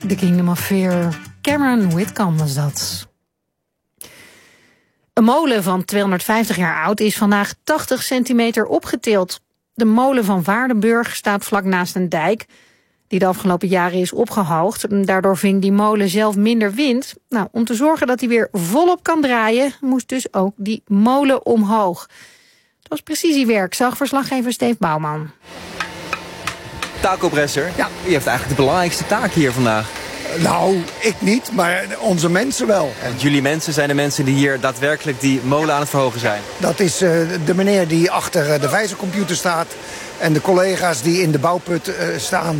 The Kingdom of Fear. Cameron Whitcomb was dat. Een molen van 250 jaar oud is vandaag 80 centimeter opgetild. De molen van Waardenburg staat vlak naast een dijk die de afgelopen jaren is opgehoogd. Daardoor ving die molen zelf minder wind. Nou, om te zorgen dat hij weer volop kan draaien, moest dus ook die molen omhoog. Het was precisiewerk, zag verslaggever Steve Bouwman. Taco Bresser, ja. U heeft eigenlijk de belangrijkste taak hier vandaag. Nou, ik niet, maar onze mensen wel. En jullie mensen zijn de mensen die hier daadwerkelijk die molen aan het verhogen zijn? Dat is de meneer die achter de vijzercomputer staat en de collega's die in de bouwput staan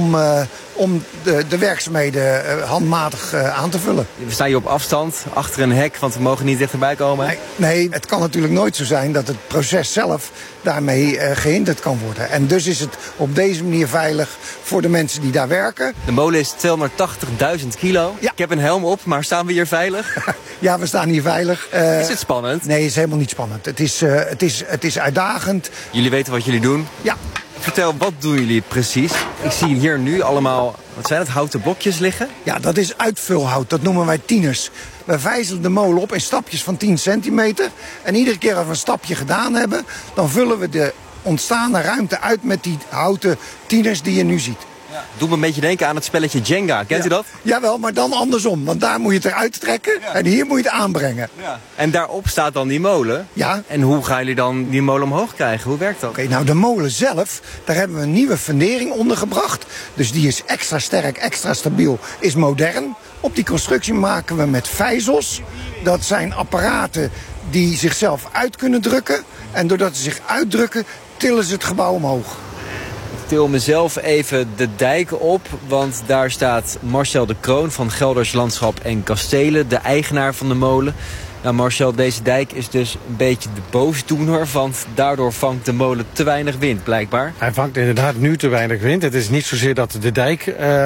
om de werkzaamheden handmatig aan te vullen. We staan hier op afstand, achter een hek, want we mogen niet dichterbij komen. Nee, het kan natuurlijk nooit zo zijn dat het proces zelf daarmee gehinderd kan worden. En dus is het op deze manier veilig voor de mensen die daar werken. De molen is 280.000 kilo. Ja. Ik heb een helm op, maar staan we hier veilig? Ja, we staan hier veilig. Is het spannend? Nee, het is helemaal niet spannend. Het is uitdagend. Jullie weten wat jullie doen? Ja. Vertel, wat doen jullie precies? Ik zie hier nu allemaal, wat zijn het, houten blokjes liggen? Ja, dat is uitvulhout. Dat noemen wij tieners. We vijzelen de molen op in stapjes van 10 centimeter. En iedere keer als we een stapje gedaan hebben, dan vullen we de ontstaande ruimte uit met die houten tieners die je nu ziet. Ja. Doe me een beetje denken aan het spelletje Jenga. Kent u dat? Jawel, maar dan andersom. Want daar moet je het eruit trekken en hier moet je het aanbrengen. Ja. En daarop staat dan die molen. Ja. En hoe gaan jullie dan die molen omhoog krijgen? Hoe werkt dat? Oké, nou de molen zelf, daar hebben we een nieuwe fundering onder gebracht. Dus die is extra sterk, extra stabiel, is modern. Op die constructie maken we met vijzels. Dat zijn apparaten die zichzelf uit kunnen drukken. En doordat ze zich uitdrukken, tillen ze het gebouw omhoog. Ik til mezelf even de dijk op, want daar staat Marcel de Kroon van Gelders Landschap en Kastelen, de eigenaar van de molen. Nou Marcel, deze dijk is dus een beetje de boosdoener, want daardoor vangt de molen te weinig wind blijkbaar. Hij vangt inderdaad nu te weinig wind. Het is niet zozeer dat de dijk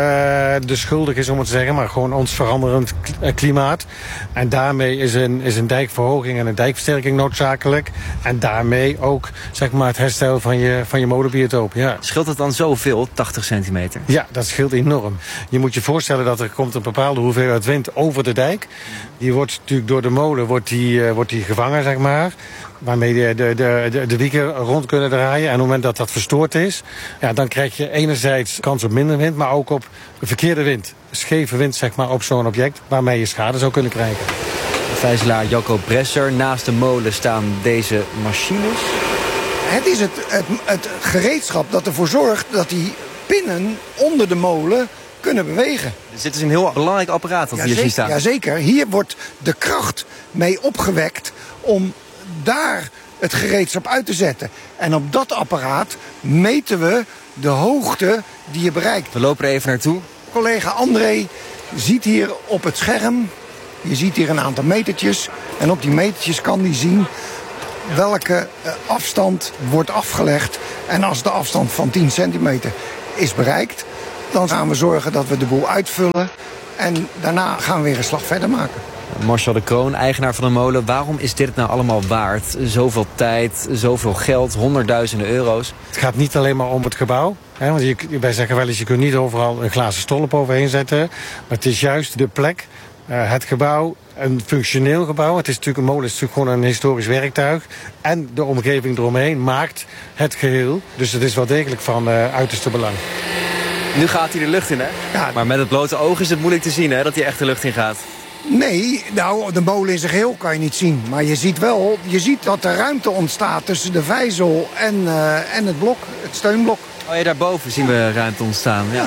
de schuldig is om het te zeggen, maar gewoon ons veranderend klimaat. En daarmee is een dijkverhoging en een dijkversterking noodzakelijk. En daarmee ook zeg maar, het herstel van je molenbiotoop. Ja. Scheelt het dan zoveel, 80 centimeter? Ja, dat scheelt enorm. Je moet je voorstellen dat er komt een bepaalde hoeveelheid wind over de dijk. Die wordt natuurlijk door de molen wordt die gevangen, zeg maar. Waarmee de wieken rond kunnen draaien. En op het moment dat dat verstoord is, ja, dan krijg je enerzijds kans op minder wind, maar ook op verkeerde wind. Scheve wind, zeg maar, op zo'n object, waarmee je schade zou kunnen krijgen. Vijzelaar Jacco Bresser. Naast de molen staan deze machines. Het is het gereedschap dat ervoor zorgt dat die pinnen onder de molen kunnen bewegen. Dus dit is een heel belangrijk apparaat dat hier ziet staan. Jazeker, hier wordt de kracht mee opgewekt om daar het gereedschap uit te zetten. En op dat apparaat meten we de hoogte die je bereikt. We lopen er even naartoe. Collega André ziet hier op het scherm, je ziet hier een aantal metertjes. En op die metertjes kan hij zien welke afstand wordt afgelegd. En als de afstand van 10 centimeter is bereikt, dan gaan we zorgen dat we de boel uitvullen. En daarna gaan we weer een slag verder maken. Marcel de Kroon, eigenaar van de molen. Waarom is dit nou allemaal waard? Zoveel tijd, zoveel geld, honderdduizenden euro's. Het gaat niet alleen maar om het gebouw. Hè, want wij zeggen wel eens, je kunt niet overal een glazen stolp overheen zetten. Maar het is juist de plek, het gebouw, een functioneel gebouw. Het is natuurlijk, een molen is natuurlijk gewoon een historisch werktuig. En de omgeving eromheen maakt het geheel. Dus het is wel degelijk van uiterste belang. Nu gaat hij de lucht in, hè? Ja. Maar met het blote oog is het moeilijk te zien, hè, dat hij echt de lucht in gaat. Nee, nou, de molen in zijn geheel kan je niet zien. Maar je ziet dat er ruimte ontstaat tussen de vijzel en het blok, het steunblok. Oh ja, daarboven zien we ruimte ontstaan. Ja.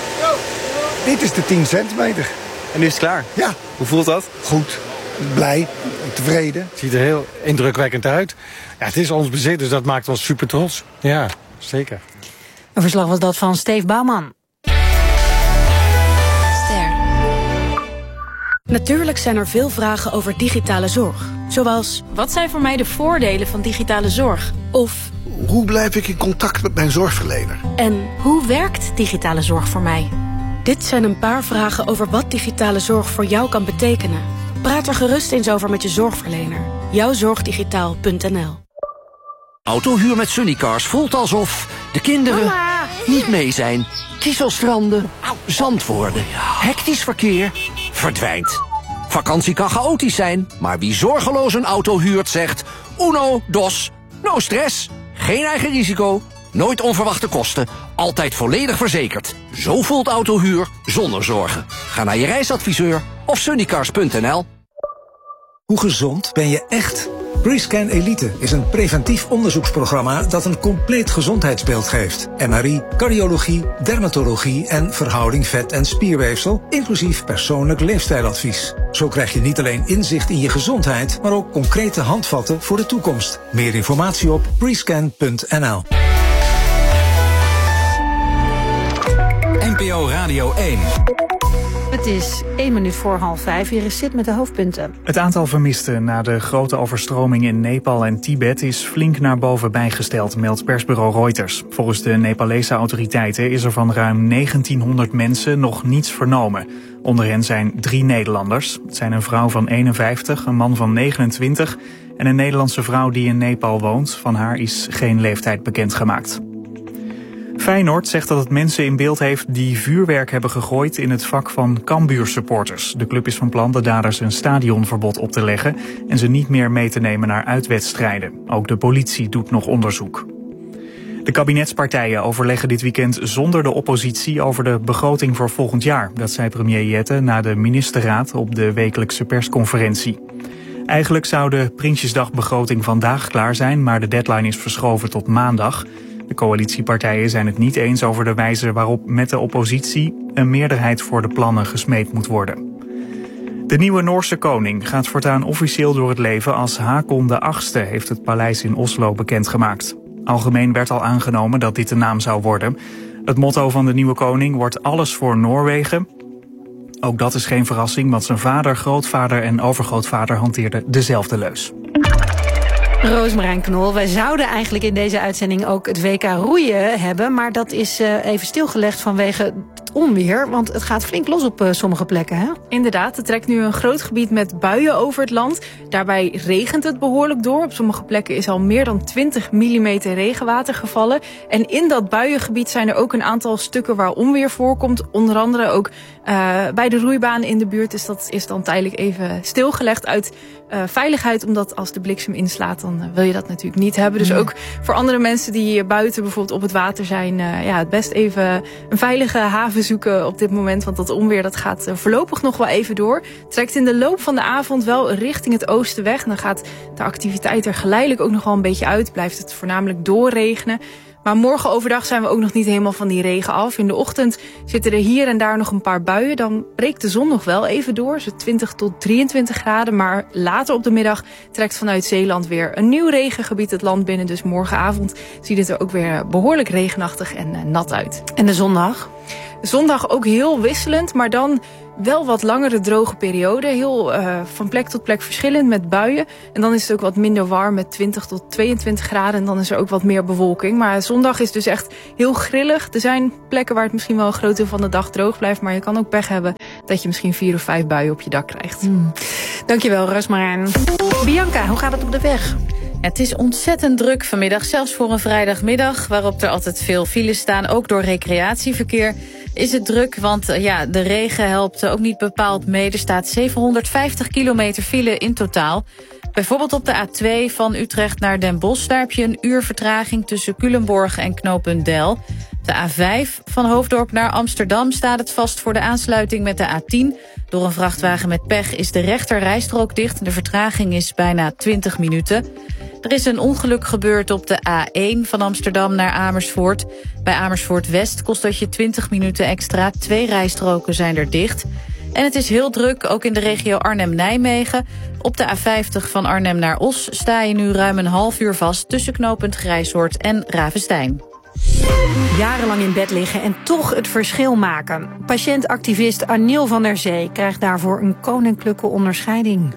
Dit is de 10 centimeter. En nu is het klaar? Ja. Hoe voelt dat? Goed, blij, tevreden. Het ziet er heel indrukwekkend uit. Ja, het is ons bezit, dus dat maakt ons super trots. Ja, zeker. Een verslag was dat van Steve Bouwman. Natuurlijk zijn er veel vragen over digitale zorg. Zoals, wat zijn voor mij de voordelen van digitale zorg? Of, hoe blijf ik in contact met mijn zorgverlener? En hoe werkt digitale zorg voor mij? Dit zijn een paar vragen over wat digitale zorg voor jou kan betekenen. Praat er gerust eens over met je zorgverlener. Jouwzorgdigitaal.nl. Autohuur met Sunnycars voelt alsof de kinderen... Mama, niet mee zijn. Kieselstranden, zand worden, hectisch verkeer, verdwijnt. Vakantie kan chaotisch zijn, maar wie zorgeloos een auto huurt zegt... Uno, dos, no stress, geen eigen risico, nooit onverwachte kosten, altijd volledig verzekerd. Zo voelt autohuur zonder zorgen. Ga naar je reisadviseur of sunnycars.nl. Hoe gezond ben je echt? PreScan Elite is een preventief onderzoeksprogramma dat een compleet gezondheidsbeeld geeft. MRI, cardiologie, dermatologie en verhouding vet- en spierweefsel, inclusief persoonlijk leefstijladvies. Zo krijg je niet alleen inzicht in je gezondheid, maar ook concrete handvatten voor de toekomst. Meer informatie op prescan.nl. NPO Radio 1. Het is 1 minuut voor 4:30. Hier is Sid met de hoofdpunten. Het aantal vermisten na de grote overstroming in Nepal en Tibet is flink naar boven bijgesteld, meldt persbureau Reuters. Volgens de Nepalese autoriteiten is er van ruim 1900 mensen nog niets vernomen. Onder hen zijn 3 Nederlanders. Het zijn een vrouw van 51, een man van 29 en een Nederlandse vrouw die in Nepal woont. Van haar is geen leeftijd bekendgemaakt. Feyenoord zegt dat het mensen in beeld heeft die vuurwerk hebben gegooid in het vak van Cambuur-supporters. De club is van plan de daders een stadionverbod op te leggen en ze niet meer mee te nemen naar uitwedstrijden. Ook de politie doet nog onderzoek. De kabinetspartijen overleggen dit weekend zonder de oppositie over de begroting voor volgend jaar. Dat zei premier Jette na de ministerraad op de wekelijkse persconferentie. Eigenlijk zou de Prinsjesdagbegroting vandaag klaar zijn, maar de deadline is verschoven tot maandag. De coalitiepartijen zijn het niet eens over de wijze waarop met de oppositie een meerderheid voor de plannen gesmeed moet worden. De nieuwe Noorse koning gaat voortaan officieel door het leven als Hakon VIII, heeft het paleis in Oslo bekendgemaakt. Algemeen werd al aangenomen dat dit de naam zou worden. Het motto van de nieuwe koning wordt alles voor Noorwegen. Ook dat is geen verrassing, want zijn vader, grootvader en overgrootvader hanteerden dezelfde leus. Roosmarijn Knol, wij zouden eigenlijk in deze uitzending ook het WK roeien hebben, maar dat is even stilgelegd vanwege het onweer, want het gaat flink los op sommige plekken, hè? Inderdaad, er trekt nu een groot gebied met buien over het land. Daarbij regent het behoorlijk door. Op sommige plekken is al meer dan 20 mm regenwater gevallen. En in dat buiengebied zijn er ook een aantal stukken waar onweer voorkomt. Onder andere ook bij de roeibaan in de buurt. Dus dat is dan tijdelijk even stilgelegd uit veiligheid. Omdat als de bliksem inslaat, dan wil je dat natuurlijk niet hebben. Dus ook voor andere mensen die buiten bijvoorbeeld op het water zijn, het best even een veilige haven zoeken op dit moment. Want dat onweer dat gaat voorlopig nog wel even door. Het trekt in de loop van de avond wel richting het oosten weg. En dan gaat de activiteit er geleidelijk ook nog wel een beetje uit. Blijft het voornamelijk doorregenen. Maar morgen overdag zijn we ook nog niet helemaal van die regen af. In de ochtend zitten er hier en daar nog een paar buien. Dan breekt de zon nog wel even door, zo 20 tot 23 graden. Maar later op de middag trekt vanuit Zeeland weer een nieuw regengebied het land binnen. Dus morgenavond ziet het er ook weer behoorlijk regenachtig en nat uit. En de zondag? Zondag ook heel wisselend, maar dan wel wat langere droge periode. Heel van plek tot plek verschillend met buien. En dan is het ook wat minder warm met 20 tot 22 graden. En dan is er ook wat meer bewolking. Maar zondag is dus echt heel grillig. Er zijn plekken waar het misschien wel een groot deel van de dag droog blijft. Maar je kan ook pech hebben dat je misschien 4 of 5 buien op je dak krijgt. Dankjewel, Roosmarijn. Bianca, hoe gaat het op de weg? Het is ontzettend druk vanmiddag, zelfs voor een vrijdagmiddag, waarop er altijd veel files staan, ook door recreatieverkeer. Is het druk, want de regen helpt ook niet bepaald mee. Er staat 750 kilometer file in totaal. Bijvoorbeeld op de A2 van Utrecht naar Den Bosch. Daar heb je een uur vertraging tussen Culemborg en knooppunt Del. De A5 van Hoofddorp naar Amsterdam staat het vast voor de aansluiting met de A10. Door een vrachtwagen met pech is de rechter rijstrook dicht. De vertraging is bijna 20 minuten. Er is een ongeluk gebeurd op de A1 van Amsterdam naar Amersfoort. Bij Amersfoort West kost dat je 20 minuten extra. 2 rijstroken zijn er dicht. En het is heel druk, ook in de regio Arnhem-Nijmegen. Op de A50 van Arnhem naar Os sta je nu ruim een half uur vast tussen knooppunt Grijshoort en Ravenstein. Jarenlang in bed liggen en toch het verschil maken. Patiëntactivist Aniel van der Zee krijgt daarvoor een koninklijke onderscheiding.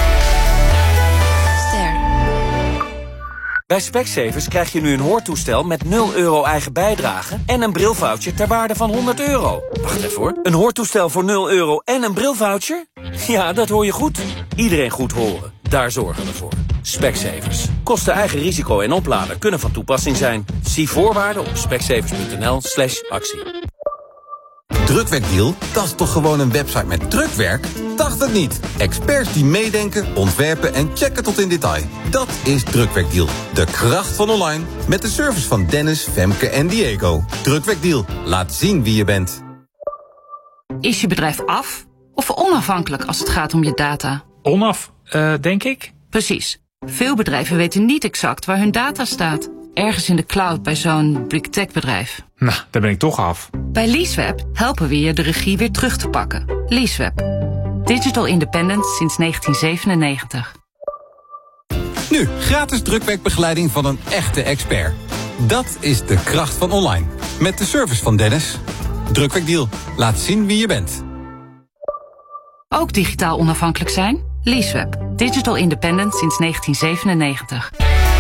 Bij Specsavers krijg je nu een hoortoestel met €0 eigen bijdrage en een brilvoucher ter waarde van €100. Wacht even hoor, een hoortoestel voor €0 en een brilvoucher? Ja, dat hoor je goed. Iedereen goed horen. Daar zorgen we voor. Specsavers. Kosten eigen risico en opladen kunnen van toepassing zijn. Zie voorwaarden op specsavers.nl/actie. Drukwerkdeal? Dat is toch gewoon een website met drukwerk? Dacht het niet. Experts die meedenken, ontwerpen en checken tot in detail. Dat is Drukwerkdeal. De kracht van online. Met de service van Dennis, Femke en Diego. Drukwerkdeal. Laat zien wie je bent. Is je bedrijf af of onafhankelijk als het gaat om je data? Onaf, denk ik. Precies. Veel bedrijven weten niet exact waar hun data staat. Ergens in de cloud bij zo'n big tech bedrijf. Nou, daar ben ik toch af. Bij Leaseweb helpen we je de regie weer terug te pakken. Leaseweb. Digital independent sinds 1997. Nu, gratis drukwerkbegeleiding van een echte expert. Dat is de kracht van online. Met de service van Dennis. Drukwerkdeal. Laat zien wie je bent. Ook digitaal onafhankelijk zijn? Leaseweb. Digital independent sinds 1997.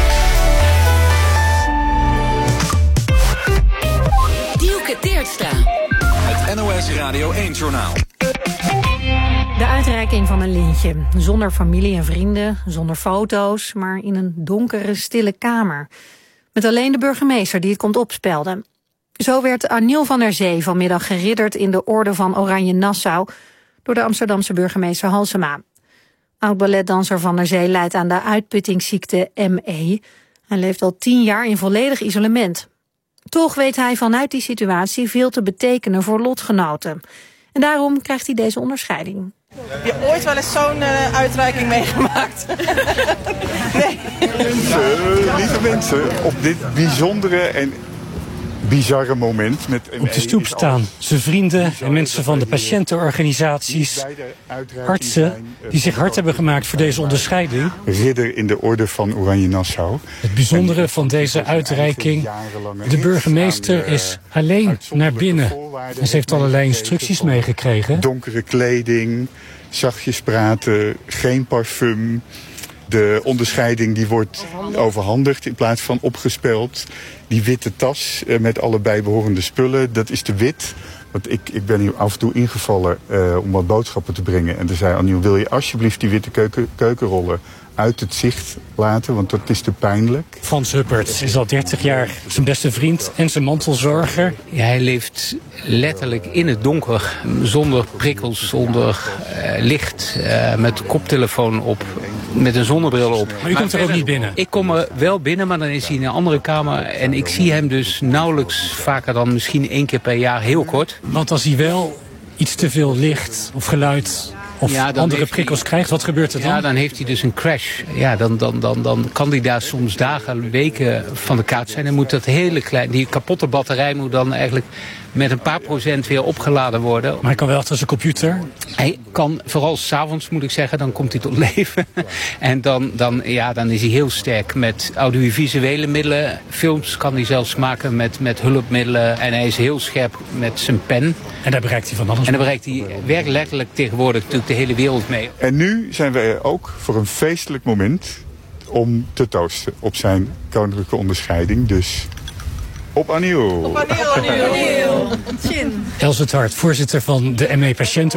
Dielke Teertstra. Het NOS Radio 1-journaal. De uitreiking van een lintje. Zonder familie en vrienden, zonder foto's, maar in een donkere, stille kamer. Met alleen de burgemeester die het komt opspelden. Zo werd Aniel van der Zee vanmiddag geridderd in de Orde van Oranje Nassau door de Amsterdamse burgemeester Halsema. Oud-balletdanser Van der Zee lijdt aan de uitputtingsziekte ME. Hij leeft al 10 jaar in volledig isolement. Toch weet hij vanuit die situatie veel te betekenen voor lotgenoten. En daarom krijgt hij deze onderscheiding. Heb je ooit wel eens zo'n uitreiking meegemaakt? Nee. Lieve mensen, op dit bijzondere en bizarre moment met op de stoep staan zijn vrienden en mensen van de patiëntenorganisaties, artsen die zich hard hebben gemaakt voor deze onderscheiding. Ridder in de Orde van Oranje Nassau. Het bijzondere van deze uitreiking, de burgemeester is alleen naar binnen en ze heeft allerlei instructies meegekregen. Donkere kleding, zachtjes praten, geen parfum. De onderscheiding die wordt overhandigd in plaats van opgespeld. Die witte tas met alle bijbehorende spullen, dat is te wit. Want ik ben hier af en toe ingevallen om wat boodschappen te brengen. En toen zei Aniel, wil je alsjeblieft die witte keukenrollen uit het zicht laten, want dat is te pijnlijk. Frans Hupperts is al 30 jaar zijn beste vriend en zijn mantelzorger. Ja, hij leeft letterlijk in het donker, zonder prikkels, zonder licht, met koptelefoon op, met een zonnebril op. Maar u komt er ook niet binnen? Ik kom er wel binnen, maar dan is hij in een andere kamer en ik zie hem dus nauwelijks, vaker dan misschien 1 keer per jaar, heel kort. Want als hij wel iets te veel licht of geluid of andere prikkels krijgt, wat gebeurt er dan? Ja, dan heeft hij dus een crash. Ja, dan kan hij daar soms dagen, weken van de kaart zijn. Dan moet dat hele klein, die kapotte batterij moet dan eigenlijk met een paar procent weer opgeladen worden. Maar hij kan wel achter zijn computer? Hij kan, vooral 's avonds moet ik zeggen, dan komt hij tot leven. En dan is hij heel sterk met audiovisuele middelen. Films kan hij zelfs maken met hulpmiddelen. En hij is heel scherp met zijn pen. En daar bereikt hij van alles. En daar bereikt hij werkelijk letterlijk tegenwoordig natuurlijk de hele wereld mee. En nu zijn we er ook voor een feestelijk moment om te toosten op zijn koninklijke onderscheiding. Dus op Aniel. Op Aniel. Els het Hart, voorzitter van de ME-patiënten.